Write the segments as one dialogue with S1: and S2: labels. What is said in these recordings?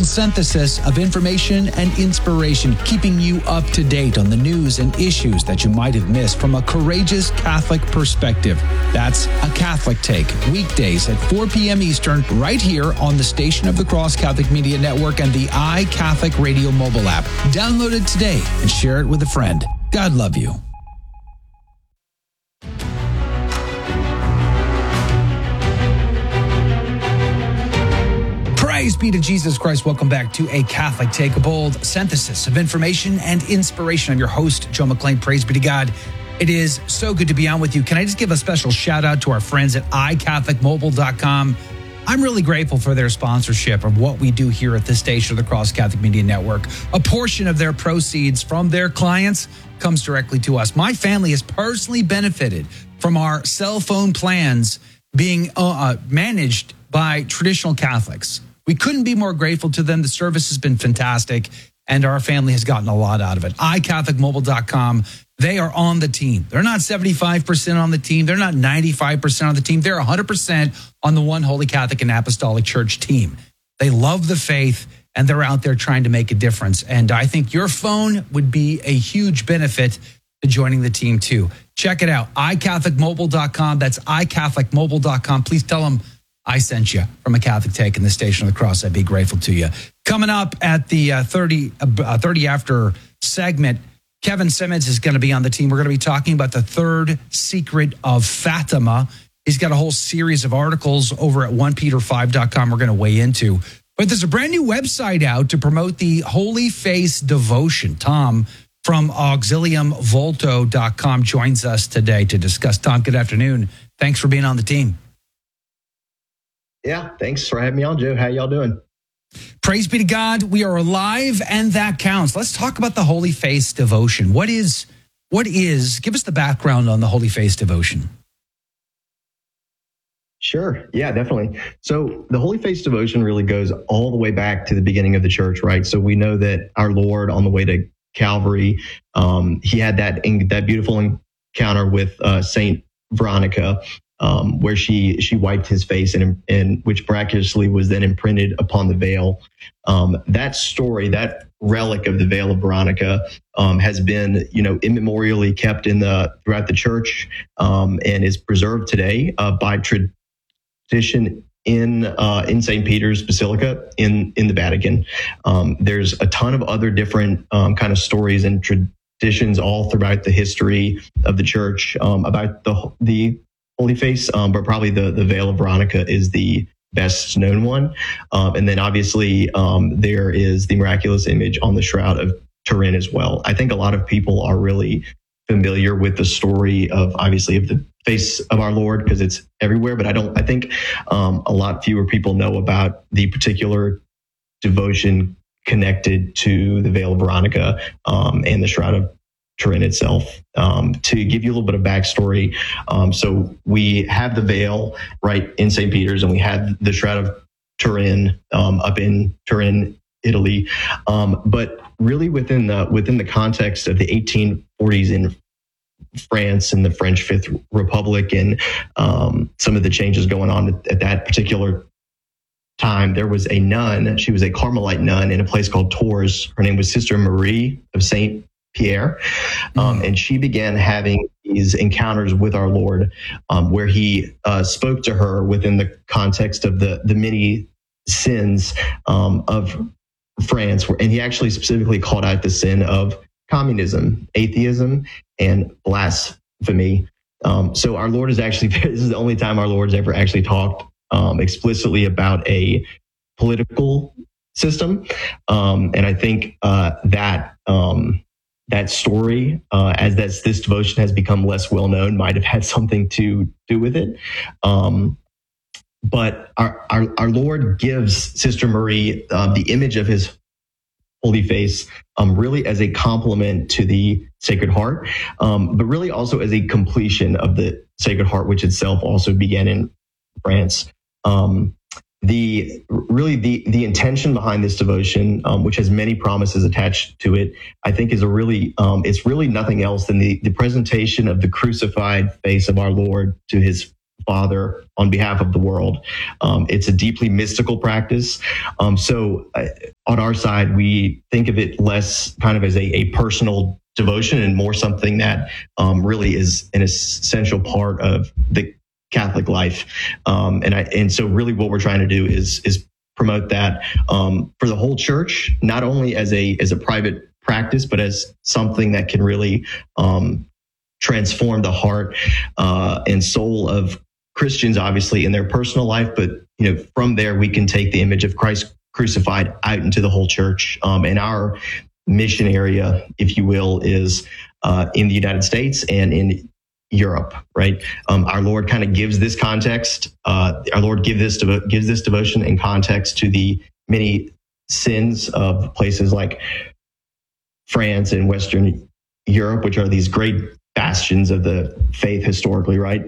S1: bold synthesis of information and inspiration, keeping you up to date on the news and issues that you might have missed from a courageous Catholic perspective. That's A Catholic Take, weekdays at 4 p.m. Eastern, right here on the Station of the Cross Catholic Media Network and the iCatholic Radio mobile app. Download it today and share it with a friend. God love you. Praise be to Jesus Christ. Welcome back to A Catholic Take, a bold synthesis of information and inspiration. I'm your host, Joe McClain. Praise be to God. It is so good to be on with you. Can I just give a special shout out to our friends at iCatholicMobile.com? I'm really grateful for their sponsorship of what we do here at the Station of the Cross Catholic Media Network. A portion of their proceeds from their clients comes directly to us. My family has personally benefited from our cell phone plans being managed by traditional Catholics. We couldn't be more grateful to them. The service has been fantastic, and our family has gotten a lot out of it. iCatholicMobile.com. They are on the team. They're not 75% on the team. They're not 95% on the team. They're 100% on the One Holy Catholic and Apostolic Church team. They love the faith, and they're out there trying to make a difference. And I think your phone would be a huge benefit to joining the team, too. Check it out, iCatholicMobile.com. That's iCatholicMobile.com. Please tell them I sent you from A Catholic Take and the Station of the Cross. I'd be grateful to you. Coming up at the 30 after segment, Kevin Simmons is going to be on the team. We're going to be talking about the third secret of Fatima. He's got a whole series of articles over at 1peter5.com we're going to weigh into. But there's a brand new website out to promote the Holy Face devotion. Tom from auxiliumvolto.com joins us today to discuss. Tom, good afternoon. Thanks for being on the team.
S2: Yeah, thanks for having me on, Joe. How y'all doing?
S1: Praise be to God. We are alive, and that counts. Let's talk about the Holy Face devotion. What is, give us the background on the Holy Face devotion.
S2: Sure. Yeah, definitely. So the Holy Face devotion really goes all the way back to the beginning of the church, right? So we know that our Lord on the way to Calvary, he had that beautiful encounter with Saint Veronica, where she wiped his face and which miraculously was then imprinted upon the veil. That story, that relic of the veil of Veronica, has been, immemorially kept throughout the church, and is preserved today by tradition in St. Peter's Basilica in the Vatican. There's a ton of other different kind of stories and traditions all throughout the history of the church about the Holy Face, but probably the veil of Veronica is the best known one. And then obviously there is the miraculous image on the Shroud of Turin as well. I think a lot of people are really familiar with the story of the face of our Lord because it's everywhere, but I think a lot fewer people know about the particular devotion connected to the veil of Veronica and the Shroud of Turin itself. To give you a little bit of backstory, so we have the veil right in St. Peter's, and we have the Shroud of Turin up in Turin, Italy. But really within the context of the 1840s in France and the French Fifth Republic, and some of the changes going on at that particular time, there was a nun. She was a Carmelite nun in a place called Tours. Her name was Sister Marie of Saint Pierre, and she began having these encounters with our Lord, where he spoke to her within the context of the many sins of France, and he actually specifically called out the sin of communism, atheism, and blasphemy. So our Lord this is the only time our Lord's ever actually talked explicitly about a political system, and I think that story, as this devotion has become less well known, might have had something to do with it. But our Lord gives Sister Marie the image of his Holy Face, really as a complement to the Sacred Heart, but really also as a completion of the Sacred Heart, which itself also began in France. The intention behind this devotion, which has many promises attached to it, I think is it's really nothing else than the presentation of the crucified face of our Lord to his Father on behalf of the world. It's a deeply mystical practice. So on our side, we think of it less kind of as a personal devotion and more something that really is an essential part of the Catholic life. And so really what we're trying to do is promote that for the whole church, not only as a private practice, but as something that can really transform the heart and soul of Christians, obviously, in their personal life. But from there, we can take the image of Christ crucified out into the whole church. And our mission area, if you will, is in the United States and in Europe, right? Our Lord kind of gives this context. Our Lord gives this devotion and context to the many sins of places like France and Western Europe, which are these great bastions of the faith historically, right?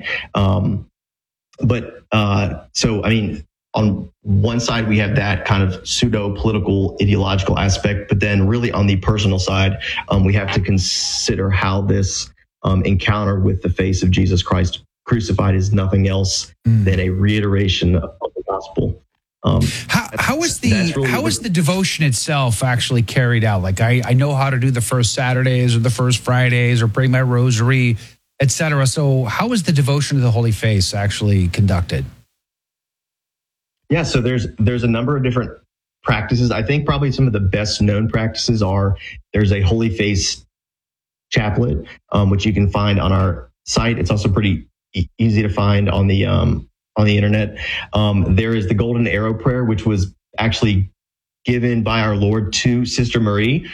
S2: So, I mean, on one side, we have that kind of pseudo-political ideological aspect, but then really on the personal side, we have to consider how this encounter with the face of Jesus Christ crucified is nothing else than a reiteration of the gospel.
S1: How is the devotion itself actually carried out? Like I know how to do the first Saturdays or the first Fridays or pray my rosary, etc. So how is the devotion to the Holy Face actually conducted?
S2: Yeah, so there's a number of different practices. I think probably some of the best known practices are there's a Holy Face chaplet, which you can find on our site. It's also pretty easy to find on the internet. There is the Golden Arrow Prayer, which was actually given by our Lord to Sister Marie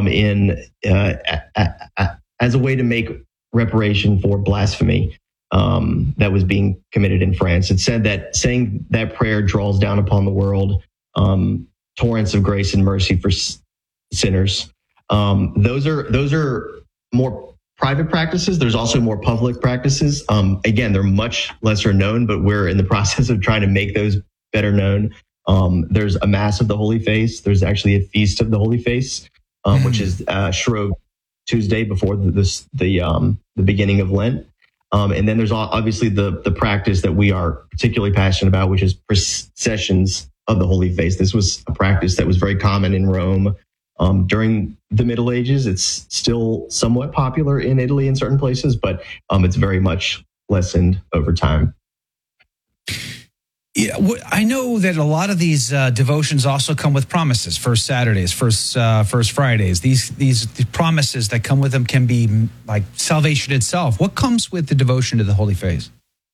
S2: as a way to make reparation for blasphemy that was being committed in France. It said that saying that prayer draws down upon the world torrents of grace and mercy for sinners. Those are more private practices. There's also more public practices. Again, they're much lesser known, but we're in the process of trying to make those better known. There's a Mass of the Holy Face. There's actually a Feast of the Holy Face, which is Shrove Tuesday before the beginning of Lent. And then there's obviously the practice that we are particularly passionate about, which is processions of the Holy Face. This was a practice that was very common in Rome during the Middle Ages. It's still somewhat popular in Italy in certain places, but it's very much lessened over time.
S1: Yeah, I know that a lot of these devotions also come with promises. First Saturdays, first Fridays. These promises that come with them can be like salvation itself. What comes with the devotion to the Holy Face?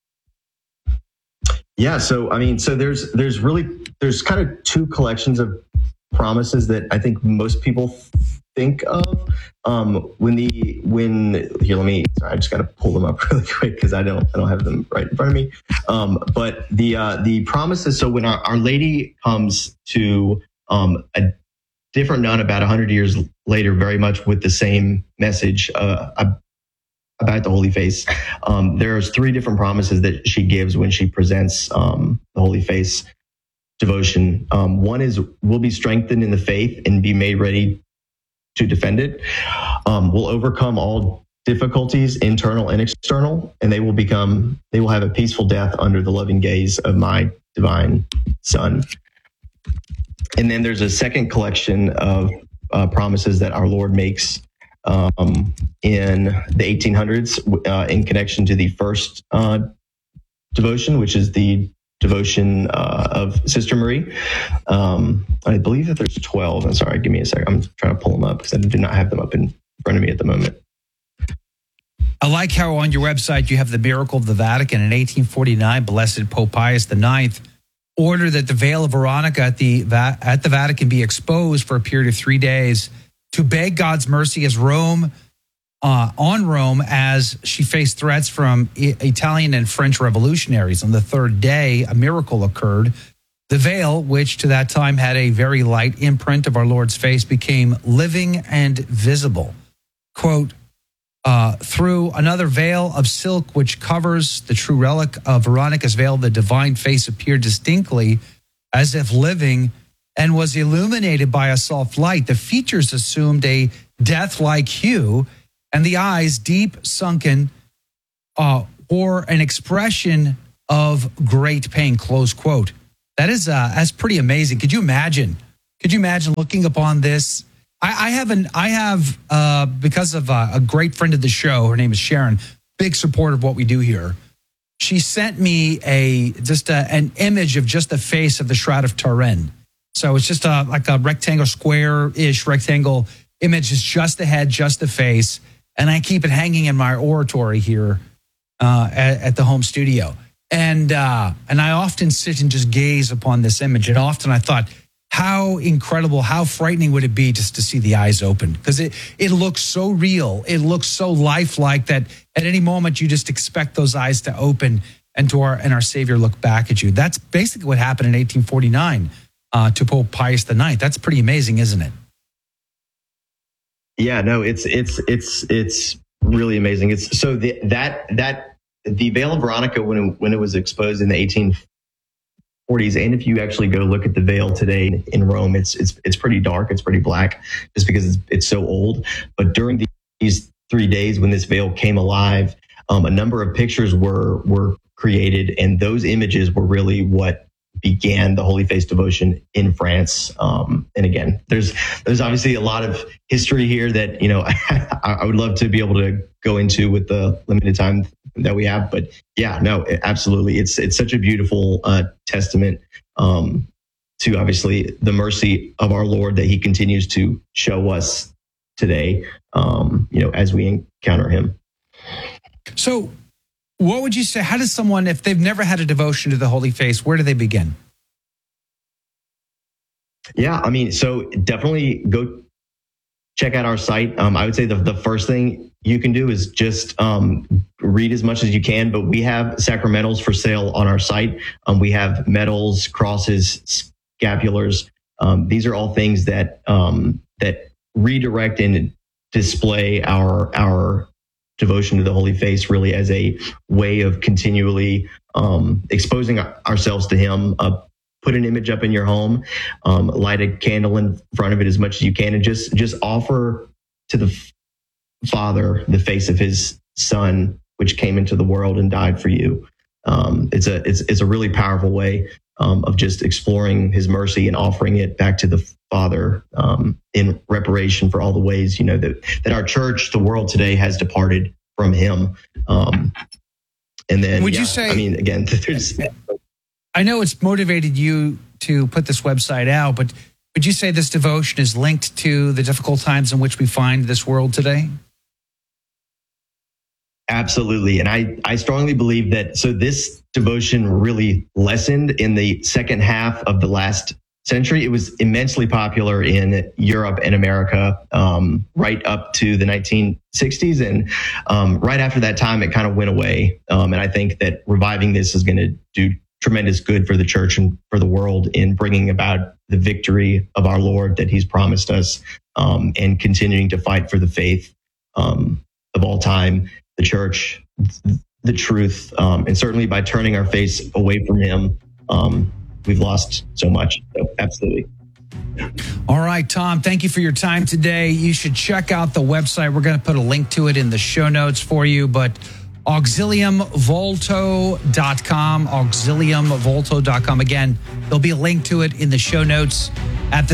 S2: Yeah, so there's kind of two collections of promises that I think most people think of. I just got to pull them up really quick because I don't have them right in front of me. But the promises. So when Our Lady comes to a different nun about 100 years later, very much with the same message about the Holy Face, there's three different promises that she gives when she presents the Holy Face devotion. One is, we'll be strengthened in the faith and be made ready to defend it. We'll overcome all difficulties, internal and external, and they will have a peaceful death under the loving gaze of my divine Son. And then there's a second collection of promises that our Lord makes in the 1800s in connection to the first devotion, which is the devotion of Sister Marie. I believe that there's 12. I'm sorry, give me a second. I'm trying to pull them up because I do not have them up in front of me at the moment.
S1: I like how on your website you have the miracle of the Vatican. In 1849, Blessed Pope Pius IX ordered that the veil of Veronica at the Vatican be exposed for a period of 3 days to beg God's mercy as Rome as she faced threats from Italian and French revolutionaries. On the third day, a miracle occurred. The veil, which to that time had a very light imprint of our Lord's face, became living and visible. Quote, through another veil of silk which covers the true relic of Veronica's veil, the divine face appeared distinctly as if living and was illuminated by a soft light. The features assumed a death-like hue, and the eyes, deep sunken, or an expression of great pain, close quote. That's pretty amazing. Could you imagine looking upon this? I have because of a great friend of the show, her name is Sharon, big supporter of what we do here. She sent me an image of just the face of the Shroud of Turin. So it's just like a rectangle, square-ish rectangle image. It's just the head, just the face. And I keep it hanging in my oratory here at the home studio. And I often sit and just gaze upon this image. And often I thought, how incredible, how frightening would it be just to see the eyes open? Because it looks so real. It looks so lifelike that at any moment you just expect those eyes to open and our Savior look back at you. That's basically what happened in 1849 to Pope Pius IX. That's pretty amazing, isn't it?
S2: Yeah, no, it's really amazing. It's so the Veil of Veronica when it was exposed in the 1840s, and if you actually go look at the veil today in Rome, it's pretty dark, it's pretty black, just because it's so old. But during these 3 days when this veil came alive, a number of pictures were created, and those images were really what began the Holy Face devotion in France. And again, there's obviously a lot of history here that, I would love to be able to go into with the limited time that we have. But yeah, no, absolutely. It's such a beautiful testament to obviously the mercy of our Lord that he continues to show us today, as we encounter him.
S1: So what would you say? How does someone, if they've never had a devotion to the Holy Face, where do they begin?
S2: Yeah, I mean, so definitely go check out our site. I would say the first thing you can do is just read as much as you can, but we have sacramentals for sale on our site. We have medals, crosses, scapulars. These are all things that redirect and display our devotion to the Holy Face, really as a way of continually exposing ourselves to him. Put an image up in your home, light a candle in front of it as much as you can, and just offer to the Father the face of his Son, which came into the world and died for you. It's a really powerful way of just exploring his mercy and offering it back to the Father in reparation for all the ways that our church, the world today, has departed from him. And then,
S1: would you say?
S2: I mean, again, there's.
S1: I know it's motivated you to put this website out, but would you say this devotion is linked to the difficult times in which we find this world today?
S2: Absolutely. And I strongly believe that. So this devotion really lessened in the second half of the last century. It was immensely popular in Europe and America right up to the 1960s. And right after that time, it kind of went away. And I think that reviving this is going to do tremendous good for the church and for the world in bringing about the victory of our Lord that he's promised us, and continuing to fight for the faith of all time, the church, the truth, and certainly by turning our face away from him, we've lost so much. So absolutely.
S1: All right, Tom, thank you for your time today. You should check out the website. We're going to put a link to it in the show notes for you, but auxiliumvolto.com, Again, there'll be a link to it in the show notes at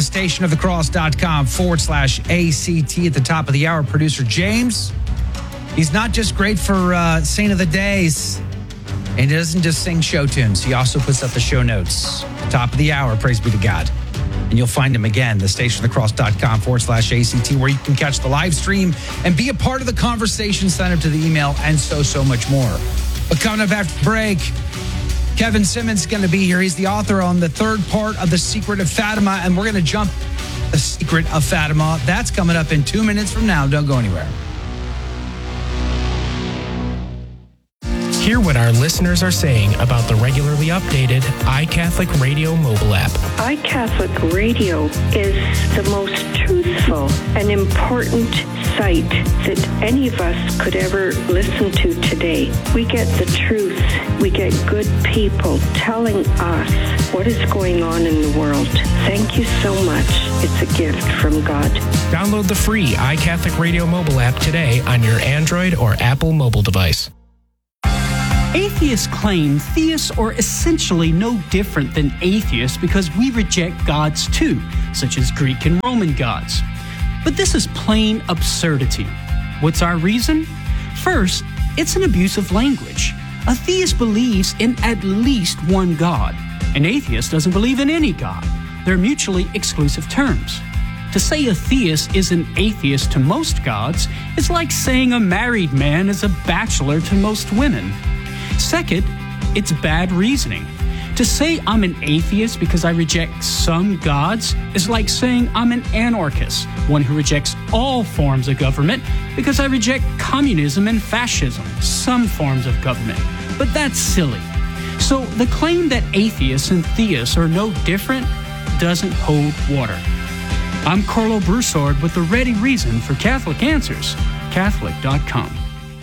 S1: thestationofthecross.com/ACT. At the top of the hour, producer James, he's not just great for Saint of the Days, and he doesn't just sing show tunes. He also puts up the show notes. Top of the hour, praise be to God. And you'll find him again, thestationofthecross.com/ACT, where you can catch the live stream and be a part of the conversation, sign up to the email, and so much more. But coming up after the break, Kevin Simmons is going to be here. He's the author on the third part of The Secret of Fatima, and we're going to jump The Secret of Fatima. That's coming up in 2 minutes from now. Don't go anywhere.
S3: Hear what our listeners are saying about the regularly updated iCatholic Radio mobile app.
S4: iCatholic Radio is the most truthful and important site that any of us could ever listen to today. We get the truth. We get good people telling us what is going on in the world. Thank you so much. It's a gift from God.
S3: Download the free iCatholic Radio mobile app today on your Android or Apple mobile device.
S5: Atheists claim theists are essentially no different than atheists because we reject gods too, such as Greek and Roman gods. But this is plain absurdity. What's our reason? First, it's an abuse of language. A theist believes in at least one God. An atheist doesn't believe in any God. They're mutually exclusive terms. To say a theist is an atheist to most gods is like saying a married man is a bachelor to most women. Second, it's bad reasoning. To say I'm an atheist because I reject some gods is like saying I'm an anarchist, one who rejects all forms of government because I reject communism and fascism, some forms of government. But that's silly. So the claim that atheists and theists are no different doesn't hold water. I'm Carlo Broussard with the ready reason for Catholic Answers, Catholic.com.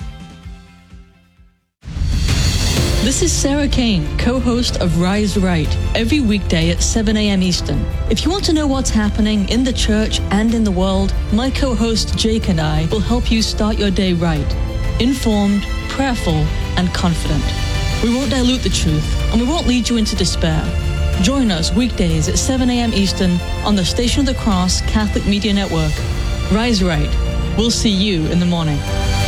S6: This is Sarah Kane, co-host of Rise Right, every weekday at 7 a.m. Eastern. If you want to know what's happening in the church and in the world, my co-host Jake and I will help you start your day right, informed, prayerful, and confident. We won't dilute the truth, and we won't lead you into despair. Join us weekdays at 7 a.m. Eastern on the Station of the Cross Catholic Media Network. Rise Right. We'll see you in the morning.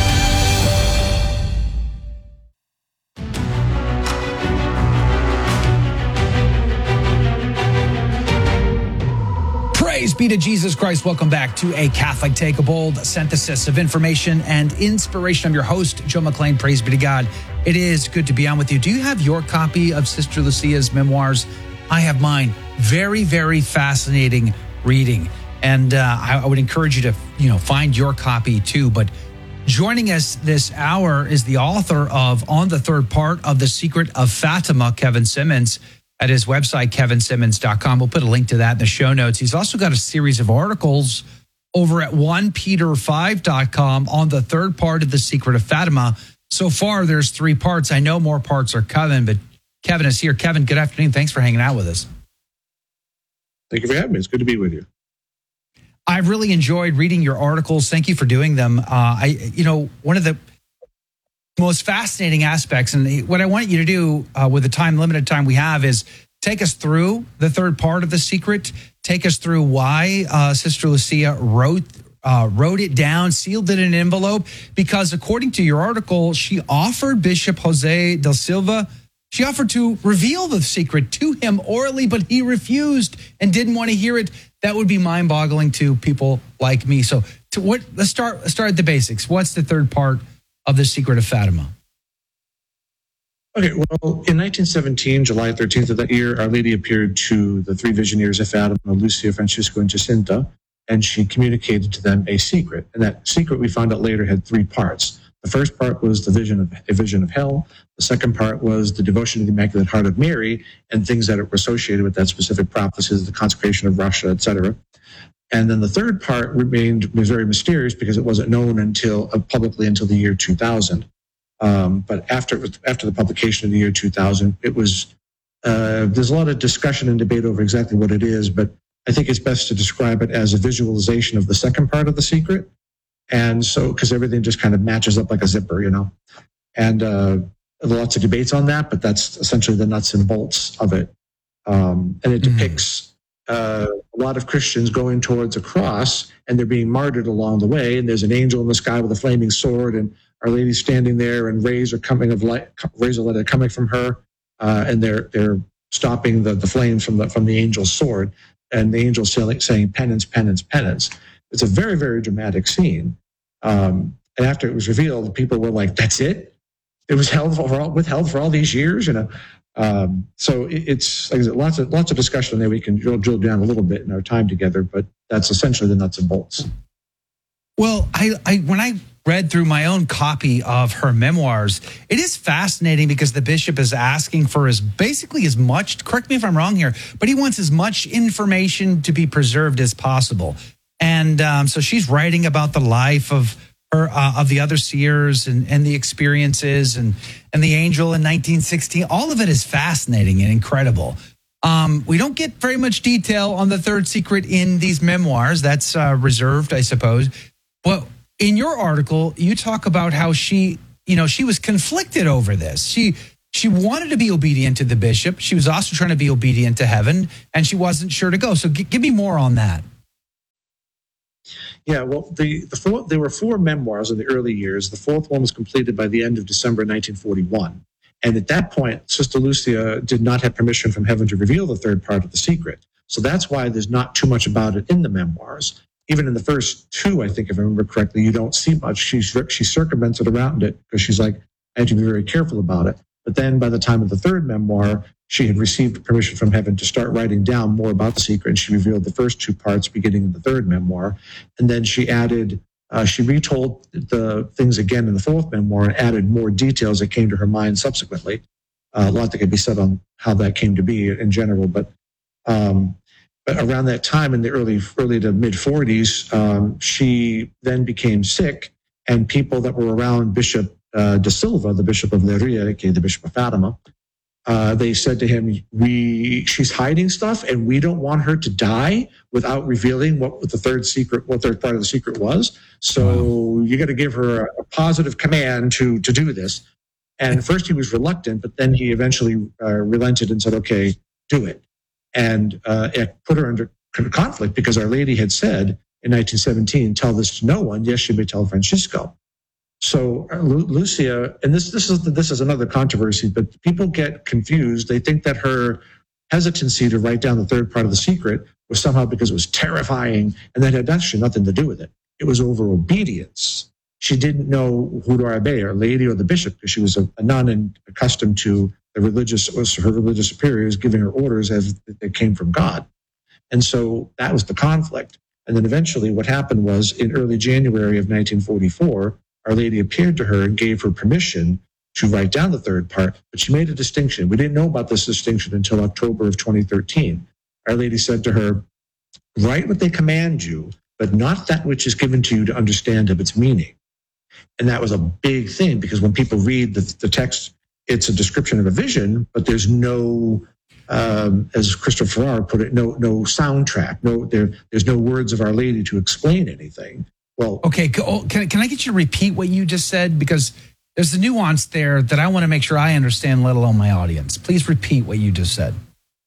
S1: Praise be to Jesus Christ. Welcome back to A Catholic Take a Bold, synthesis of information and inspiration. I'm your host, Joe McClain. Praise be to God. It is good to be on with you. Do you have your copy of Sister Lucia's memoirs? I have mine. Very, very fascinating reading. And I would encourage you to, find your copy too. But joining us this hour is the author of On the Third Part of The Secret of Fatima, Kevin Simmons, at his website, kevinsimmons.com. We'll put a link to that in the show notes. He's also got a series of articles over at 1peter5.com on the third part of The Secret of Fatima. So far, there's 3 parts. I know more parts are coming, but Kevin is here. Kevin, good afternoon. Thanks for hanging out with us.
S7: Thank you for having me. It's good to be with you.
S1: I've really enjoyed reading your articles. Thank you for doing them. One of the most fascinating aspects, and what I want you to do with the limited time we have, is take us through the third part of The Secret. Take us through why Sister Lucia wrote it down, sealed it in an envelope, because according to your article, she offered Bishop Jose da Silva, she offered to reveal the secret to him orally, but he refused and didn't want to hear it. That would be mind-boggling to people like me. So let's start at the basics. What's the third part of The Secret of Fatima?
S7: Okay, well, in 1917, July 13th of that year, Our Lady appeared to the 3 visionaries of Fatima, Lucia, Francisco, and Jacinta, and she communicated to them a secret. And that secret, we found out later, had 3 parts. The first part was a vision of hell. The second part was the devotion to the Immaculate Heart of Mary and things that were associated with that specific prophecy, the consecration of Russia, etc. And then the third part was very mysterious because it wasn't known publicly until the year 2000. But after the publication of the year 2000, it was there's a lot of discussion and debate over exactly what it is, but I think it's best to describe it as a visualization of the second part of the secret. And so, because everything just kind of matches up like a zipper, and lots of debates on that, but that's essentially the nuts and bolts of it. And it depicts a lot of Christians going towards a cross, and they're being martyred along the way. And there's an angel in the sky with a flaming sword, and Our Lady standing there, and rays of light are coming from her, and they're stopping the flames from the angel's sword, and the angel saying penance, penance, penance. It's a very, very dramatic scene. And after it was revealed, people were like, "That's it? It was withheld for all these years," So it's like I said, lots of discussion there. We can drill down a little bit in our time together, but that's essentially the nuts and bolts.
S1: Well, when I read through my own copy of her memoirs, it is fascinating because the bishop is asking for basically as much, correct me if I'm wrong here, but he wants as much information to be preserved as possible. And so she's writing about the life of her, of the other seers and the experiences and the angel in 1916. All of it is fascinating and incredible. We don't get very much detail on the third secret in these memoirs. That's reserved, I suppose. But in your article, you talk about how she, she was conflicted over this. She wanted to be obedient to the bishop. She was also trying to be obedient to heaven, and she wasn't sure to go. So give me more on that.
S7: Yeah, well, there were 4 memoirs in the early years. The 4th one was completed by the end of December 1941. And at that point, Sister Lucia did not have permission from heaven to reveal the 3rd part of the secret. So that's why there's not too much about it in the memoirs. Even in the first 2, I think, if I remember correctly, you don't see much. She circumvented around it because she's like, I had to be very careful about it. But then by the time of the 3rd memoir, she had received permission from heaven to start writing down more about the secret. And she revealed the first 2 parts beginning in the 3rd memoir. And then she retold the things again in the 4th memoir and added more details that came to her mind subsequently. A lot that could be said on how that came to be in general. But around that time in the early to mid 40s, she then became sick, and people that were around Bishop de Silva, the Bishop of Leiria, aka the Bishop of Fatima, they said to him, she's hiding stuff and we don't want her to die without revealing what the 3rd part of the secret was. So you got to give her a positive command to do this. And at first he was reluctant, but then he eventually relented and said, okay, do it. And it put her under conflict because Our Lady had said in 1917, tell this to no one. Yes, she may tell Francisco. So Lucia, and this is another controversy, but people get confused. They think that her hesitancy to write down the 3rd part of the secret was somehow because it was terrifying, and that had actually nothing to do with it. It was over obedience. She didn't know who to obey, Our Lady or the bishop, because she was a nun and accustomed to her religious superiors giving her orders as they came from God. And so that was the conflict. And then eventually what happened was in early January of 1944, Our Lady appeared to her and gave her permission to write down the 3rd part, but she made a distinction. We didn't know about this distinction until October of 2013. Our Lady said to her, write what they command you, but not that which is given to you to understand of its meaning. And that was a big thing because when people read the text, it's a description of a vision, but there's no, as Christopher Farrar put it, no soundtrack. There's no words of Our Lady to explain anything. Well,
S1: okay, can I get you to repeat what you just said? Because there's a nuance there that I want to make sure I understand, let alone my audience. Please repeat what you just said.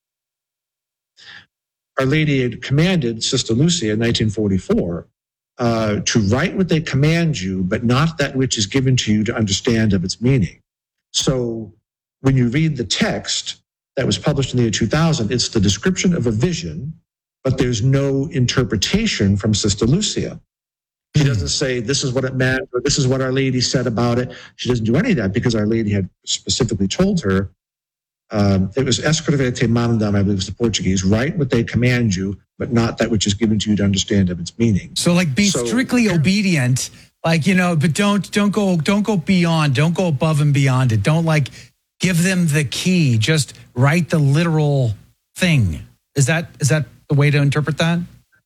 S7: Our Lady had commanded Sister Lucia in 1944 to write what they command you, but not that which is given to you to understand of its meaning. So when you read the text that was published in the year 2000, it's the description of a vision, but there's no interpretation from Sister Lucia. She doesn't say, this is what it meant, or this is what Our Lady said about it. She doesn't do any of that because Our Lady had specifically told her, it was escreve te mandam, I believe was the Portuguese, write what they command you, but not that which is given to you to understand of its meaning.
S1: So like be strictly obedient, but don't go beyond, don't go above and beyond it. Don't give them the key, just write the literal thing. Is that the way to interpret that?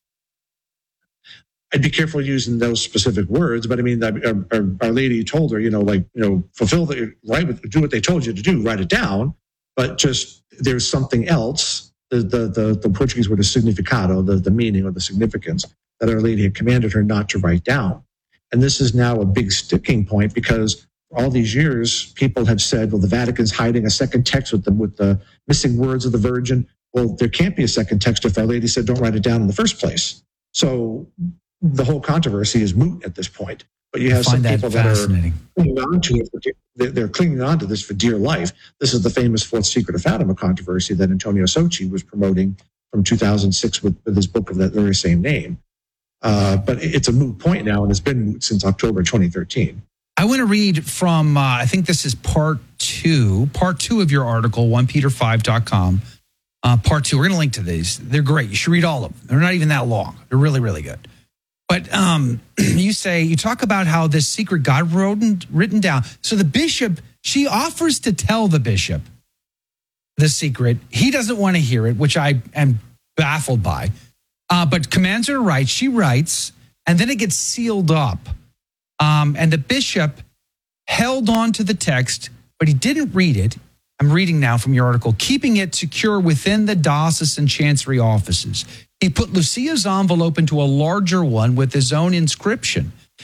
S7: I'd be careful using those specific words, but I mean, Our Lady told her, fulfill do what they told you to do, write it down, but just there's something else. The Portuguese word is significado, the meaning or the significance that Our Lady had commanded her not to write down. And this is now a big sticking point because for all these years, people have said, well, the Vatican's hiding a second text with the missing words of the Virgin. Well, there can't be a second text if Our Lady said don't write it down in the first place. So the whole controversy is moot at this point. But you have some people that are clinging on to it. They're clinging on to this for dear life. This is the famous Fourth Secret of Fatima controversy that Antonio Socci was promoting from 2006 with his book of that very same name. But it's a moot point now, and it's been moot since October 2013.
S1: I want to read from, I think this is part two of your article, 1peter5.com. Part 2, we're going to link to these. They're great. You should read all of them. They're not even that long. They're really, really good. But you talk about how this secret got written down. So the bishop, she offers to tell the bishop the secret. He doesn't want to hear it, which I am baffled by. But commands her to write. She writes, and then it gets sealed up. And the bishop held on to the text, but he didn't read it. I'm reading now from your article, keeping it secure within the diocesan chancery offices. He put Lucia's envelope into a larger one with his own inscription.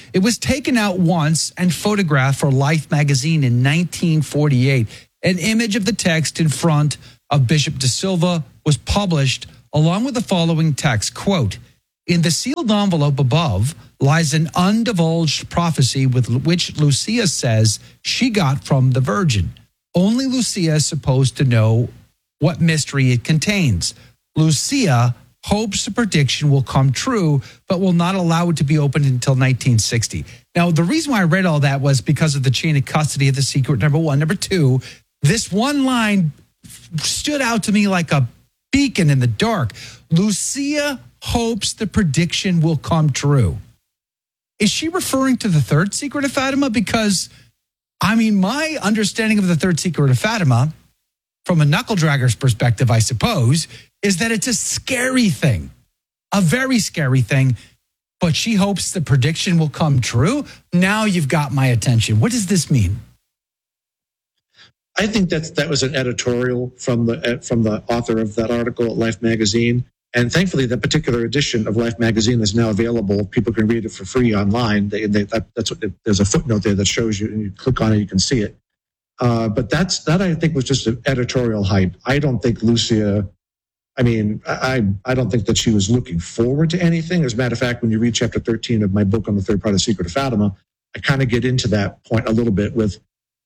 S1: It was taken out once and photographed for Life magazine in 1948. An image of the text in front of Bishop De Silva was published along with the following text, quote, "In the sealed envelope above lies an undivulged prophecy with which Lucia says she got from the Virgin. Only Lucia is supposed to know what mystery it contains. Lucia hopes the prediction will come true, but will not allow it to be opened until 1960. Now, the reason why I read all that was because of the chain of custody of the secret, number one. Number two, this one line stood out to me like a beacon in the dark. Lucia hopes the prediction will come true. Is she referring to the third secret of Fatima? Because, I mean, my understanding of the third secret of Fatima, from a knuckle dragger's perspective, I suppose, is that it's a scary thing, a very scary thing, but she hopes the prediction will come true. Now you've got my attention. What does this mean?
S7: I think that was an editorial from the author of that article at Life magazine. And thankfully, that particular edition of Life magazine is now available. People can read it for free online. There's a footnote there that shows you, and you click on it, you can see it. But that I think was just an editorial hype. I don't think Lucia, I don't think that she was looking forward to anything. As a matter of fact, when you read chapter 13 of my book on the third part of Secret of Fatima, I kind of get into that point a little bit with,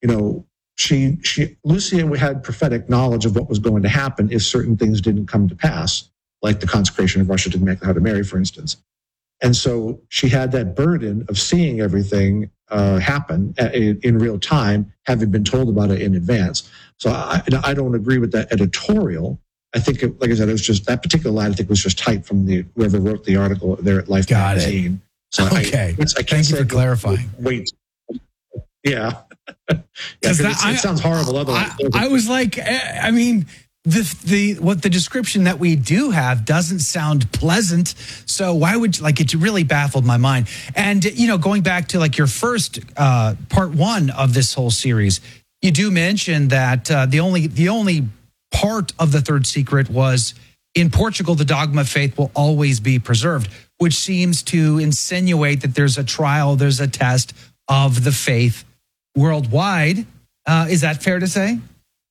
S7: Lucia had prophetic knowledge of what was going to happen if certain things didn't come to pass, like the consecration of Russia to the Immaculate Heart of Mary, for instance. And so she had that burden of seeing everything happen in real time, having been told about it in advance. So I don't agree with that editorial. I think, like I said, it was just that particular line. I think was just typed from whoever wrote the article there at Life magazine. So
S1: okay, thank you for clarifying.
S7: Wait, yeah, because it sounds horrible. Otherwise,
S1: I was like, I mean, the description that we do have doesn't sound pleasant. So why would it really baffled my mind. And going back to your first part one of this whole series, you do mention that the only part of the third secret was in Portugal, the dogma of faith will always be preserved, which seems to insinuate that there's a trial, there's a test of the faith worldwide. Is that fair to say?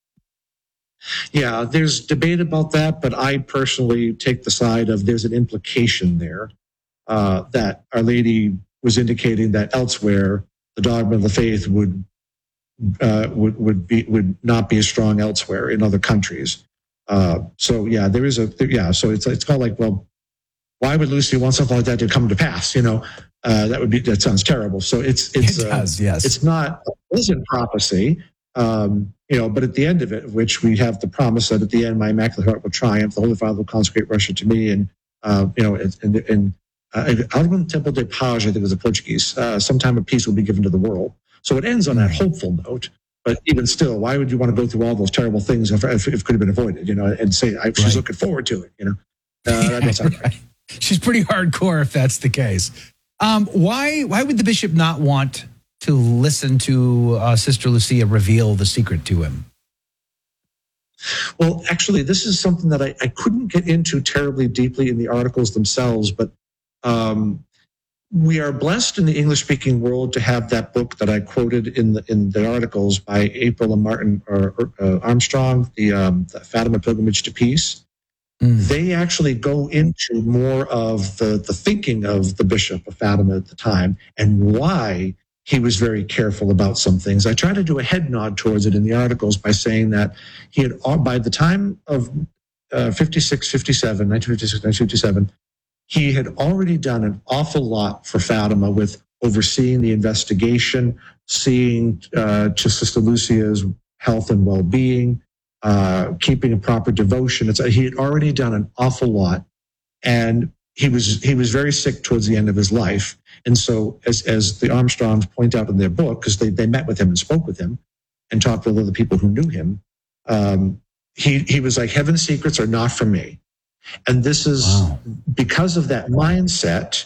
S7: Yeah, there's debate about that, but I personally take the side of there's an implication there that Our Lady was indicating that elsewhere the dogma of the faith would not be as strong elsewhere in other countries. So yeah, there is So it's kind of like, well, why would Lucy want something like that to come to pass? That sounds terrible. So it does, yes. It's not a pleasant prophecy. But at the end of it, which we have the promise that at the end, my Immaculate Heart will triumph, the Holy Father will consecrate Russia to me, and Algum Tempo de Paz, I think is the Portuguese, sometime a peace will be given to the world. So it ends on that hopeful note, but even still, why would you want to go through all those terrible things if it could have been avoided, and say, she's looking forward to it, that doesn't sound right.
S1: She's pretty hardcore if that's the case. Why would the bishop not want to listen to Sister Lucia reveal the secret to him?
S7: Well, actually, this is something that I couldn't get into terribly deeply in the articles themselves, but we are blessed in the English-speaking world to have that book that I quoted in the articles by April and Martin Armstrong, the Fatima Pilgrimage to Peace. They actually go into more of the thinking of the Bishop of Fatima at the time and why he was very careful about some things. I try to do a head nod towards it in the articles by saying that he had, by the time of 1957, he had already done an awful lot for Fatima with overseeing the investigation, seeing to Sister Lucia's health and well-being, keeping a proper devotion. He had already done an awful lot, and he was very sick towards the end of his life. And so, as the Armstrongs point out in their book, because they met with him and spoke with him and talked with other people who knew him, he was like, heaven's secrets are not for me. And this is because of that mindset.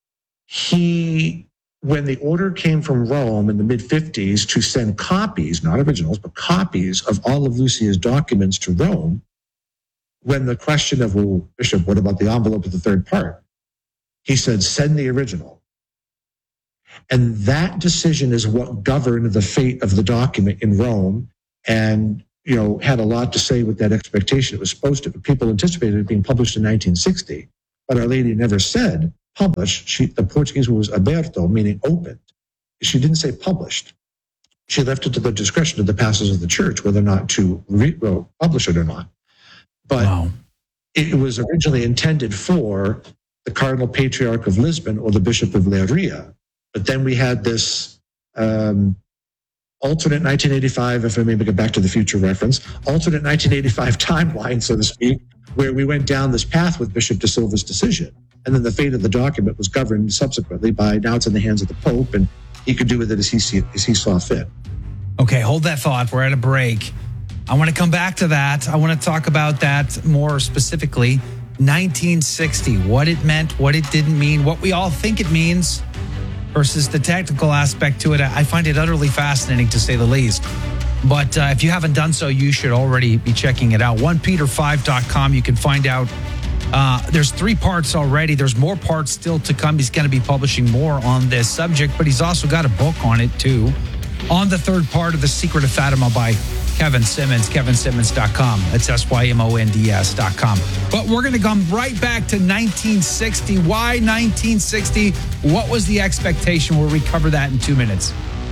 S7: When the order came from Rome in the mid-50s to send copies, not originals, but copies of all of Lucia's documents to Rome, when the question of, well, Bishop, what about the envelope of the third part? He said, send the original. And that decision is what governed the fate of the document in Rome, and had a lot to say with that expectation. It was supposed to, people anticipated it being published in 1960, but Our Lady never said published. The Portuguese word was aberto, meaning opened. She didn't say published. She left it to the discretion of the pastors of the church whether or not to publish it or not. But it was originally intended for the Cardinal Patriarch of Lisbon or the Bishop of Leiria. But then we had this alternate 1985, if I may get back to the future reference, alternate 1985 timeline, so to speak, where we went down this path with Bishop de Silva's decision. And then the fate of the document was governed subsequently by, now it's in the hands of the Pope, and he could do with it as he saw fit.
S1: Okay, hold that thought. We're at a break. I want to come back to that. I want to talk about that more specifically. 1960, what it meant, what it didn't mean, what we all think it means, versus the technical aspect to it. I find it utterly fascinating, to say the least. But if you haven't done so, you should already be checking it out. 1peter5.com. You can find out. There's 3 parts already. There's more parts still to come. He's going to be publishing more on this subject, but he's also got a book on it too. On the 3rd part of The Secret of Fatima by Kevin Simmons, kevinsimmons.com. That's SYMONDS.com. But we're going to come right back to 1960. Why 1960? What was the expectation? We'll recover that in 2 minutes.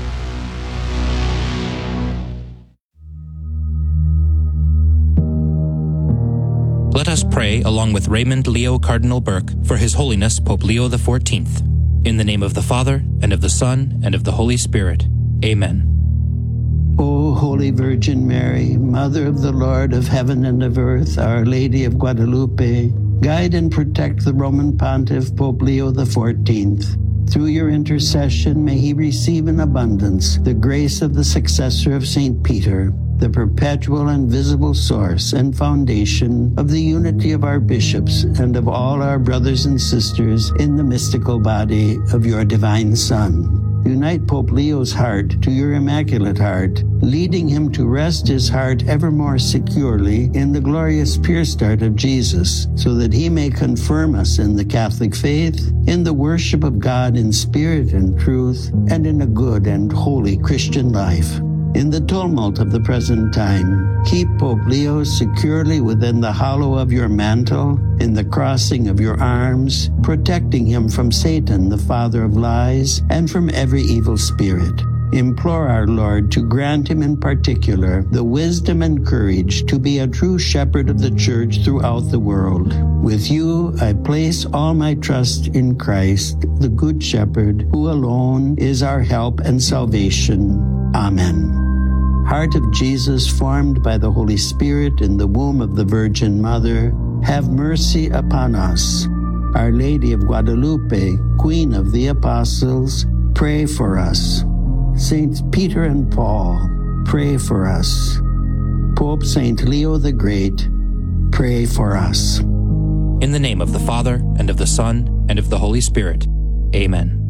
S8: Let us pray along with Raymond Leo Cardinal Burke for His Holiness Pope Leo XIV. In the name of the Father, and of the Son, and of the Holy Spirit. Amen.
S9: O Holy Virgin Mary, Mother of the Lord of heaven and of earth, Our Lady of Guadalupe, guide and protect the Roman Pontiff Pope Leo XIV. Through your intercession, may he receive in abundance the grace of the successor of St. Peter, the perpetual and visible source and foundation of the unity of our bishops and of all our brothers and sisters in the mystical body of your divine Son. Unite Pope Leo's heart to your Immaculate Heart, leading him to rest his heart ever more securely in the glorious pure start of Jesus, so that he may confirm us in the Catholic faith, in the worship of God in spirit and truth, and in a good and holy Christian life. In the tumult of the present time, keep Pope Leo securely within the hollow of your mantle, in the crossing of your arms, protecting him from Satan, the father of lies, and from every evil spirit. Implore our Lord to grant him in particular the wisdom and courage to be a true shepherd of the Church throughout the world. With you, I place all my trust in Christ, the Good Shepherd, who alone is our help and salvation. Amen. Heart of Jesus, formed by the Holy Spirit in the womb of the Virgin Mother, have mercy upon us. Our Lady of Guadalupe, Queen of the Apostles, pray for us. Saints Peter and Paul, pray for us. Pope Saint Leo the Great, pray for us.
S8: In the name of the Father, and of the Son, and of the Holy Spirit. Amen.